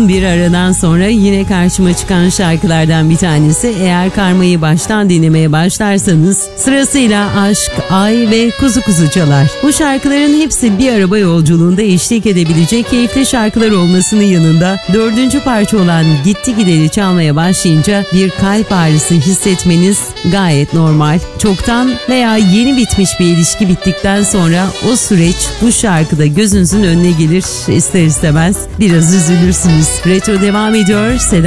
Uzun bir aradan sonra yine karşıma çıkan şarkılardan bir tanesi. Eğer Karma'yı baştan dinlemeye başlarsanız sırasıyla Aşk, Ay ve Kuzu Kuzu çalar. Bu şarkıların hepsi bir araba yolculuğunda eşlik edebilecek keyifli şarkılar olmasının yanında 4. parça olan Gitti Gideli çalmaya başlayınca bir kalp ağrısı hissetmeniz gayet normal. Çoktan veya yeni bitmiş bir ilişki bittikten sonra o süreç bu şarkıda gözünüzün önüne gelir, ister istemez biraz üzülürsünüz. Retro devam ediyor.